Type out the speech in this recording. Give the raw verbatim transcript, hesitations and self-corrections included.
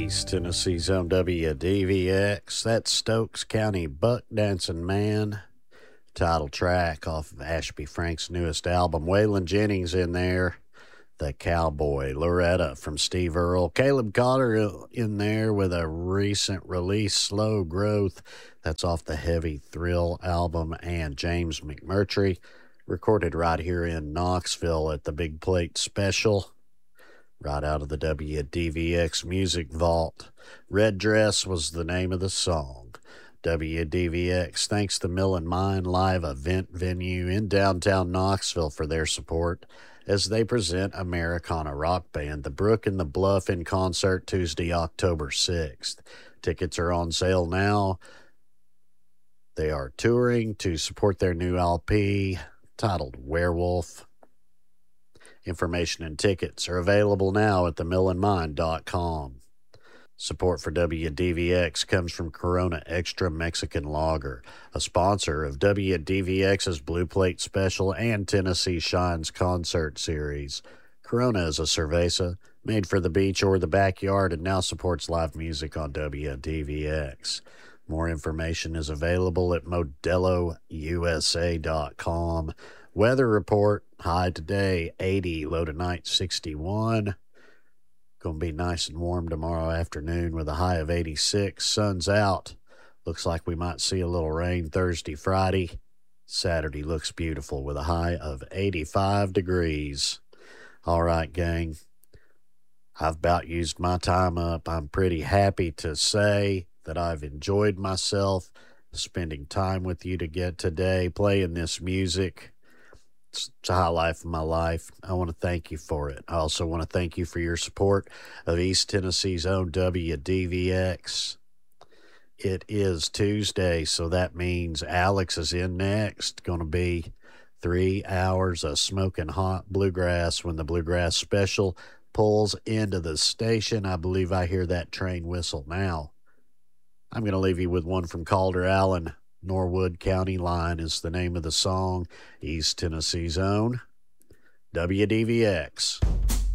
East Tennessee's own W D V X. That's Stokes County Buck Dancing Man. Title track off of Ashby Frank's newest album. Waylon Jennings in there. The Cowboy. Loretta from Steve Earle. Caleb Cotter in there with a recent release, Slow Growth. That's off the Heavy Thrill album. And James McMurtry, recorded right here in Knoxville at the Big Plate Special, right out of the W D V X Music Vault. Red Dress was the name of the song. W D V X thanks the Mill and Mine live event venue in downtown Knoxville for their support as they present Americana rock band The Brook and the Bluff in concert Tuesday, October sixth. Tickets are on sale now. They are touring to support their new L P titled Werewolf. Information and tickets are available now at the mill and mine dot com. Support for W D V X comes from Corona Extra Mexican Lager, a sponsor of W D V X's Blue Plate Special and Tennessee Shines concert series. Corona is a cerveza made for the beach or the backyard and now supports live music on W D V X. More information is available at modelo u s a dot com. Weather report, high today, eighty, low tonight, sixty-one. Going to be nice and warm tomorrow afternoon with a high of eighty-six. Sun's out. Looks like we might see a little rain Thursday, Friday. Saturday looks beautiful with a high of eighty-five degrees. All right, gang. I've about used my time up. I'm pretty happy to say that I've enjoyed myself spending time with you to get today, playing this music. It's a highlight of my life. I want to thank you for it. I also want to thank you for your support of East Tennessee's own W D V X. It is Tuesday, so that means Alex is in next. Going to be three hours of smoking hot bluegrass when the Bluegrass Special pulls into the station. I believe I hear that train whistle now. I'm going to leave you with one from Calder Allen. Norwood County Line is the name of the song. East Tennessee's own W D V X.